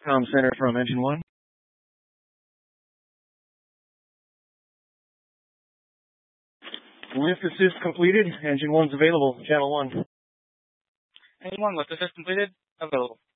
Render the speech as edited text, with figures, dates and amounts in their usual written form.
comm center from Engine 1. Lift assist completed. Engine 1's available. Channel 1. Engine 1, lift assist completed. Available.